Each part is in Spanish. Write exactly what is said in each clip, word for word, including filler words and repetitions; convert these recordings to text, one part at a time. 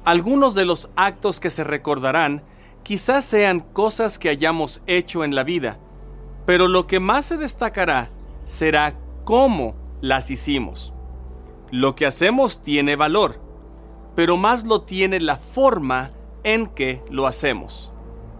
Algunos de los actos que se recordarán quizás sean cosas que hayamos hecho en la vida, pero lo que más se destacará será cómo las hicimos. Lo que hacemos tiene valor, pero más lo tiene la forma en que lo hacemos.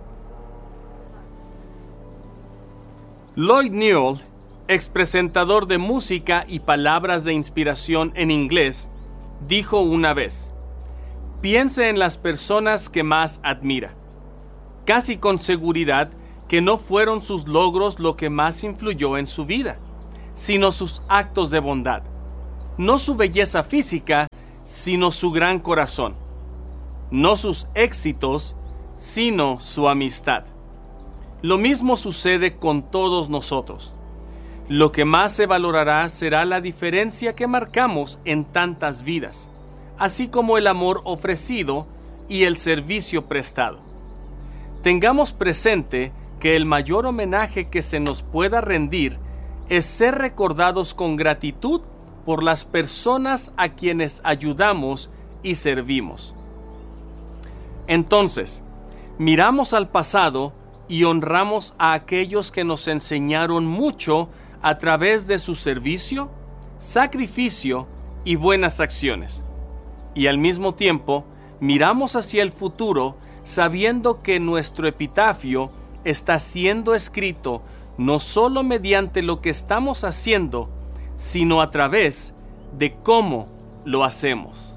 Lloyd Newell, expresentador de música y palabras de inspiración en inglés, dijo una vez: piense en las personas que más admira. Casi con seguridad que no fueron sus logros lo que más influyó en su vida, sino sus actos de bondad. No su belleza física, sino su gran corazón. No sus éxitos, sino su amistad. Lo mismo sucede con todos nosotros. Lo que más se valorará será la diferencia que marcamos en tantas vidas, así como el amor ofrecido y el servicio prestado. Tengamos presente que el mayor homenaje que se nos pueda rendir es ser recordados con gratitud por las personas a quienes ayudamos y servimos. Entonces, miramos al pasado y honramos a aquellos que nos enseñaron mucho a través de su servicio, sacrificio y buenas acciones. Y al mismo tiempo, miramos hacia el futuro sabiendo que nuestro epitafio está siendo escrito no solo mediante lo que estamos haciendo, sino a través de cómo lo hacemos.